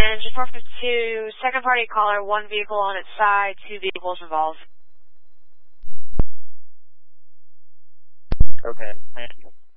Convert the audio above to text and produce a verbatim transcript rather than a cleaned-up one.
And just for two, second party caller, one vehicle on its side, two vehicles involved. Okay, thank you.